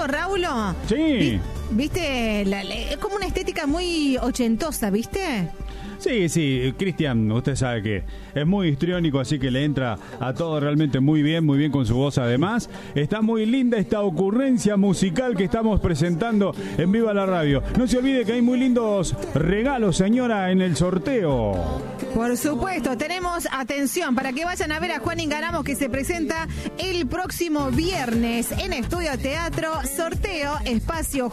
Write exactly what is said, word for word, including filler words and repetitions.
esto, Raulo? Sí. ¿Viste? La, la, es como una estética muy ochentosa, ¿viste? Sí, sí, Cristian, usted sabe que es muy histriónico, así que le entra a todo realmente muy bien, muy bien con su voz además. Está muy linda esta ocurrencia musical que estamos presentando en Viva la Radio. No se olvide que hay muy lindos regalos, señora, en el sorteo. Por supuesto, tenemos atención para que vayan a ver a Juan Ingaramos, que se presenta el próximo viernes en Estudio Teatro. Sorteo, espacio